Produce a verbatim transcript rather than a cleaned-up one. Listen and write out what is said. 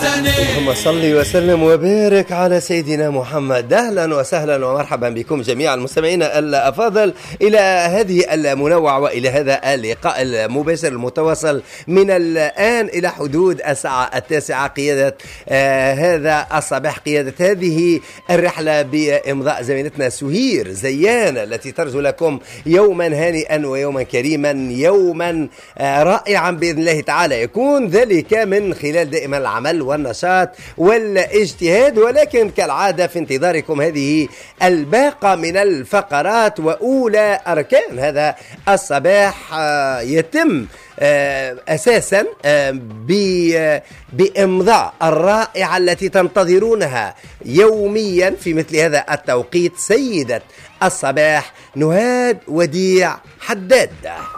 اللهم صل وسلم وبارك على سيدنا محمد. أهلا وسهلا ومرحبا بكم جميع المستمعين الأفاضل إلى هذه المنوعة وإلى هذا اللقاء المباشر المتواصل من الآن إلى حدود الساعة التاسعة، قيادة آه هذا الصباح، قيادة هذه الرحلة بإمضاء زميلتنا سهير زيان التي ترجو لكم يوما هانئا ويوما كريما، يوما آه رائعا بإذن الله تعالى، يكون ذلك من خلال دائما العمل والنشاط والاجتهاد. ولكن كالعادة في انتظاركم هذه الباقة من الفقرات، وأولى أركان هذا الصباح آه يتم آه أساسا آه بإمضاء الرائعة التي تنتظرونها يوميا في مثل هذا التوقيت، سيدة الصباح نهاد وديع حداد.